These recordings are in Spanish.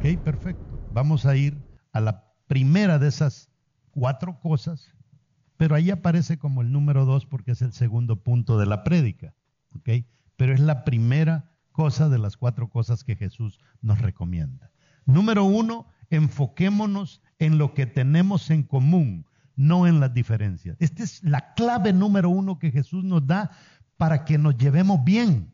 Ok, perfecto. Vamos a ir a la primera de esas 4 cosas, pero ahí aparece como el número 2 porque es el segundo punto de la prédica. Ok, pero es la primera cosa de las 4 cosas que Jesús nos recomienda. Número 1, enfoquémonos en lo que tenemos en común, no en las diferencias. Esta es la clave número 1 que Jesús nos da para que nos llevemos bien.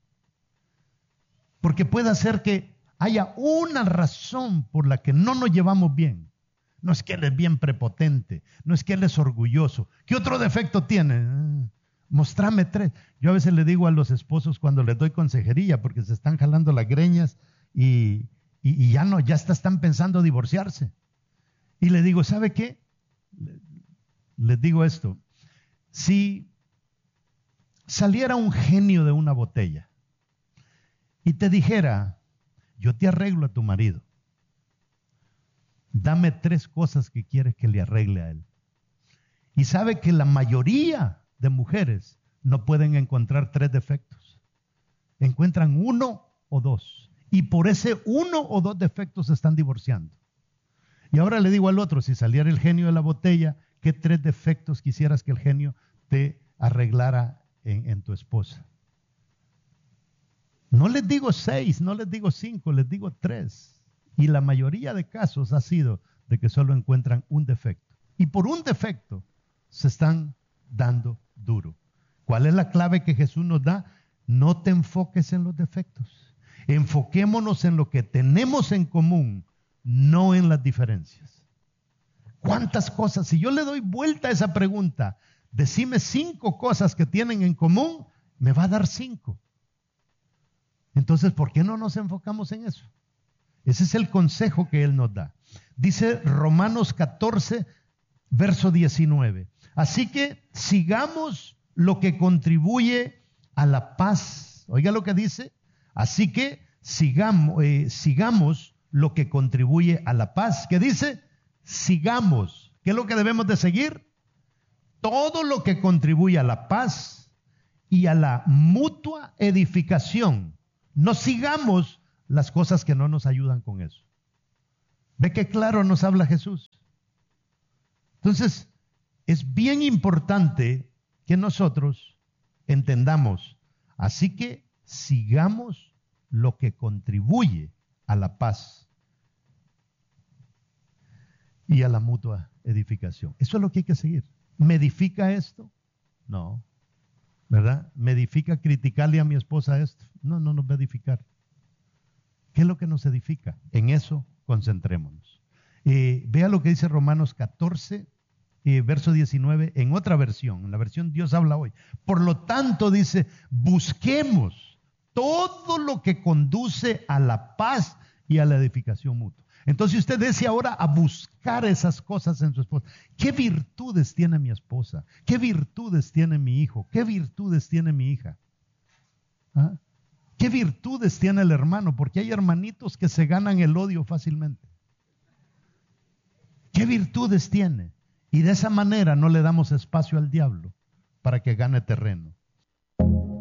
Porque puede ser que haya una razón por la que no nos llevamos bien. No es que él es bien prepotente, no es que él es orgulloso. ¿Qué otro defecto tiene? Mostrame 3. Yo a veces le digo a los esposos cuando les doy consejería, porque se están jalando las greñas y ya están pensando divorciarse. Y le digo, ¿sabe qué? Les digo esto. Si saliera un genio de una botella y te dijera, yo te arreglo a tu marido, dame 3 cosas que quieres que le arregle a él. Y sabe que la mayoría de mujeres no pueden encontrar 3 defectos. Encuentran 1 o 2. Y por ese 1 o 2 defectos se están divorciando. Y ahora le digo al otro, si saliera el genio de la botella, ¿qué 3 defectos quisieras que el genio te arreglara en tu esposa? No les digo 6, no les digo 5, les digo 3. Y la mayoría de casos ha sido de que solo encuentran un defecto. Y por un defecto se están dando duro. ¿Cuál es la clave que Jesús nos da? No te enfoques en los defectos. Enfoquémonos en lo que tenemos en común, no en las diferencias. ¿Cuántas cosas? Si yo le doy vuelta a esa pregunta, decime 5 cosas que tienen en común, me va a dar 5. Entonces, ¿por qué no nos enfocamos en eso? Ese es el consejo que Él nos da. Dice Romanos 14, verso 19. Así que sigamos lo que contribuye a la paz. Oiga lo que dice. Así que sigamos lo que contribuye a la paz. ¿Qué dice? Sigamos. ¿Qué es lo que debemos de seguir? Todo lo que contribuye a la paz y a la mutua edificación. No sigamos las cosas que no nos ayudan con eso. ¿Ve qué claro nos habla Jesús? Entonces, es bien importante que nosotros entendamos. Así que sigamos lo que contribuye a la paz y a la mutua edificación. Eso es lo que hay que seguir. ¿Me edifica esto? No. ¿Verdad? ¿Me edifica criticarle a mi esposa esto? No, no nos va a edificar. ¿Qué es lo que nos edifica? En eso concentrémonos. Vea lo que dice Romanos 14, verso 19, en otra versión, en la versión Dios habla hoy. Por lo tanto, dice, busquemos todo lo que conduce a la paz y a la edificación mutua. Entonces usted desea ahora a buscar esas cosas en su esposa. ¿Qué virtudes tiene mi esposa? ¿Qué virtudes tiene mi hijo? ¿Qué virtudes tiene mi hija? ¿Ah? ¿Qué virtudes tiene el hermano? Porque hay hermanitos que se ganan el odio fácilmente. ¿Qué virtudes tiene? Y de esa manera no le damos espacio al diablo para que gane terreno.